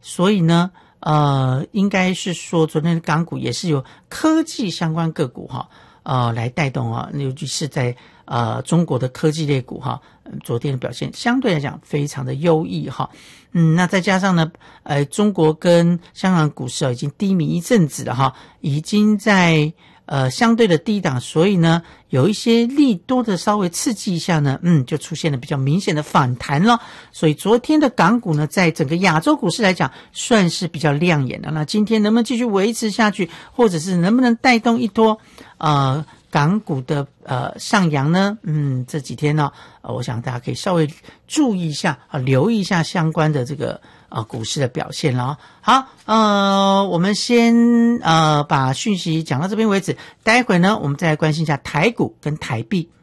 所以呢应该是说昨天的港股也是有科技相关个股来带动尤其是在中国的科技类股昨天的表现相对来讲非常的优异那再加上呢中国跟香港股市已经低迷一阵子了已经在相对的低档，所以呢有一些利多的稍微刺激一下呢就出现了比较明显的反弹了。所以昨天的港股呢在整个亚洲股市来讲算是比较亮眼的。那今天能不能继续维持下去，或者是能不能带动一波港股的上扬呢？这几天呢我想大家可以稍微注意一下留意一下相关的这个股市的表现了。好，我们先把讯息讲到这边为止，待会呢我们再来关心一下台股跟台币。